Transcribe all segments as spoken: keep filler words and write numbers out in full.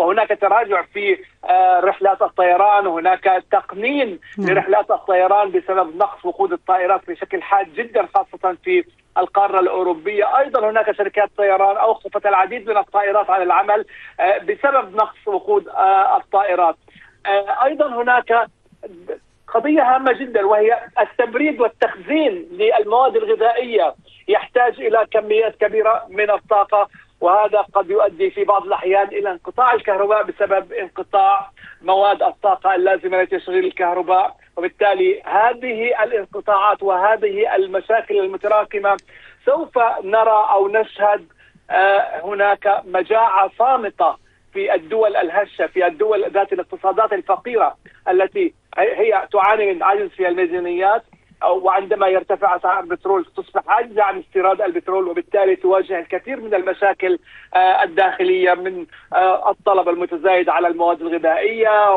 وهناك تراجع في رحلات الطيران، وهناك تقنين لرحلات الطيران بسبب نقص وقود الطائرات بشكل حاد جدا خاصة في القارة الأوروبية. أيضا هناك شركات طيران أوقفت العديد من الطائرات عن العمل بسبب نقص وقود الطائرات. أيضا هناك قضية هامة جدا وهي التبريد والتخزين للمواد الغذائية، يحتاج إلى كميات كبيرة من الطاقة، وهذا قد يؤدي في بعض الأحيان إلى انقطاع الكهرباء بسبب انقطاع مواد الطاقة اللازمة لتشغيل الكهرباء. وبالتالي هذه الانقطاعات وهذه المشاكل المتراكمة سوف نرى أو نشهد هناك مجاعة صامتة في الدول الهشة، في الدول ذات الاقتصادات الفقيرة التي هي تعاني من عجز في الميزانيات، وعندما يرتفع أسعار البترول تصبح عاجزة عن استيراد البترول، وبالتالي تواجه الكثير من المشاكل الداخلية من الطلب المتزايد على المواد الغذائية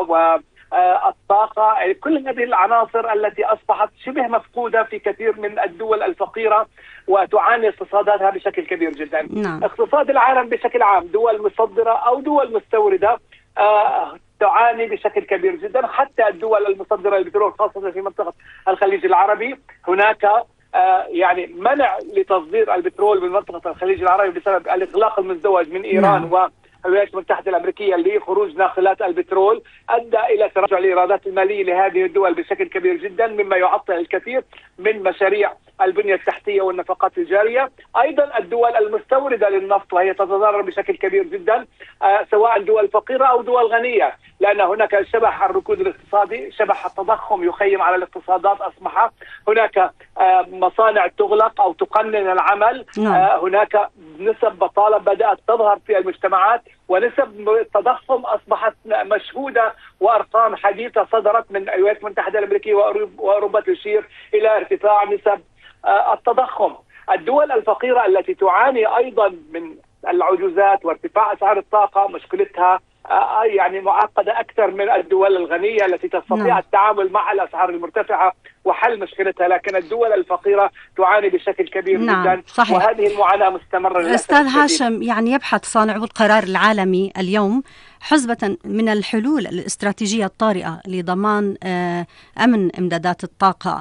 والطاقة. كل هذه العناصر التي أصبحت شبه مفقودة في كثير من الدول الفقيرة وتعاني اقتصاداتها بشكل كبير جدا. نعم. اقتصاد العالم بشكل عام، دول مصدرة أو دول مستوردة، آه تعاني بشكل كبير جدا. حتى الدول المصدرة للبترول خاصة في منطقة الخليج العربي هناك آه يعني منع لتصدير البترول من منطقة الخليج العربي بسبب الإغلاق المزدوج من إيران نعم. والولايات المتحدة الأمريكية لخروج ناقلات البترول أدى إلى تراجع الإيرادات المالية لهذه الدول بشكل كبير جدا، مما يعطل الكثير من مشاريع البنية التحتية والنفقات الجارية. أيضا الدول المستوردة للنفط وهي تتضرر بشكل كبير جدا، آه سواء دول فقيرة أو دول غنية، لأن هناك شبح الركود الاقتصادي، شبح التضخم يخيم على الاقتصادات. أصبح هناك آه مصانع تغلق أو تقنن العمل، آه هناك نسب بطالة بدأت تظهر في المجتمعات، ونسب التضخم أصبحت مشهودة، وأرقام حديثة صدرت من الولايات المتحدة الأمريكية وأوروبا تشير إلى ارتفاع نسب التضخم. الدول الفقيرة التي تعاني أيضا من العجوزات وارتفاع أسعار الطاقة مشكلتها يعني معقدة أكثر من الدول الغنية التي تستطيع نعم. التعامل مع الأسعار المرتفعة وحل مشكلتها، لكن الدول الفقيرة تعاني بشكل كبير نعم. جدا صحيح. وهذه المعاناة مستمرة. أستاذ هاشم، يعني يبحث صانعو القرار العالمي اليوم حزبة من الحلول الاستراتيجية الطارئة لضمان أمن إمدادات الطاقة.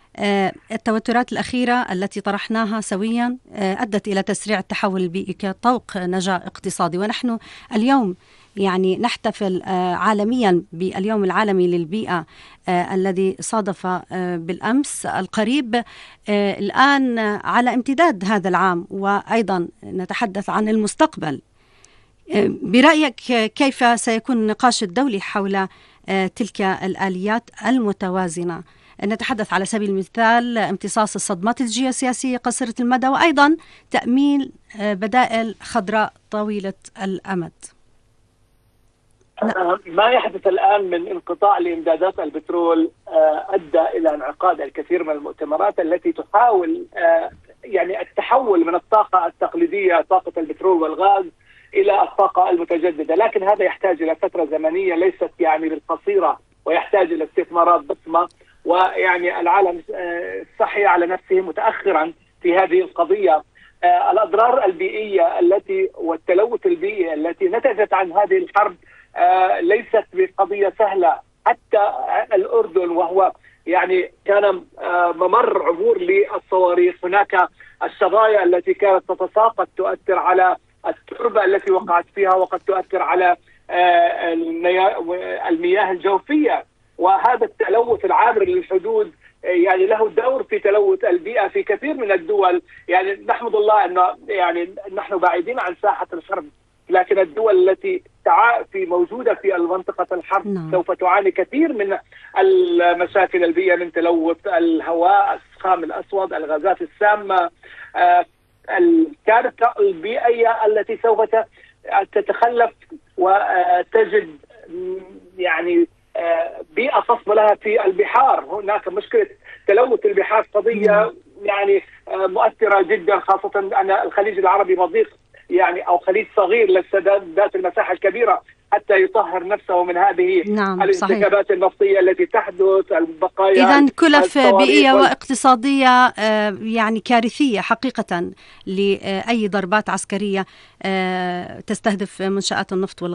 التوترات الأخيرة التي طرحناها سويا أدت إلى تسريع التحول البيئي كطوق نجاة اقتصادي، ونحن اليوم يعني نحتفل عالميا باليوم العالمي للبيئة الذي صادف بالأمس القريب، الآن على امتداد هذا العام، وأيضا نتحدث عن المستقبل. برأيك كيف سيكون النقاش الدولي حول تلك الآليات المتوازنة؟ نتحدث على سبيل المثال امتصاص الصدمات الجيوسياسية قصيرة المدى، وأيضا تأمين بدائل خضراء طويلة الأمد. ما يحدث الآن من انقطاع لإمدادات البترول أدى إلى انعقاد الكثير من المؤتمرات التي تحاول يعني التحول من الطاقة التقليدية طاقة البترول والغاز إلى الطاقة المتجددة، لكن هذا يحتاج إلى فترة زمنية ليست يعني بالقصيرة، ويحتاج إلى استثمارات ضخمة، ويعني العالم صحي على نفسه متأخرا في هذه القضية. الأضرار البيئية التي والتلوث البيئي التي نتجت عن هذه الحرب ليست بقضية سهلة. حتى الأردن وهو يعني كان ممر عبور للصواريخ، هناك الشظايا التي كانت تتساقط تؤثر على التربة التي وقعت فيها، وقد تؤثر على المياه الجوفية. وهذا التلوث العابر للحدود يعني له دور في تلوث البيئة في كثير من الدول. يعني نحمد الله أنه يعني نحن بعيدين عن ساحة الحرب، لكن الدول التي تعا في موجودة في المنطقة الحرب نعم. سوف تعاني كثير من المشاكل البيئية، من تلوث الهواء، السخام الأسود، الغازات السامة، آه الكارثة البيئية التي سوف تتخلف وتجد يعني بيئة خصبة لها في البحار. هناك مشكلة تلوث البحار قضية يعني مؤثرة جدا، خاصة أن الخليج العربي مضيق يعني أو خليج صغير ليس ذات المساحة الكبيرة حتى يطهر نفسه من هذه نعم الانسكابات النفطية التي تحدث، البقايا. إذن كلف بيئية وال... واقتصادية يعني كارثية حقيقة لأي ضربات عسكرية تستهدف منشآت النفط والغاز.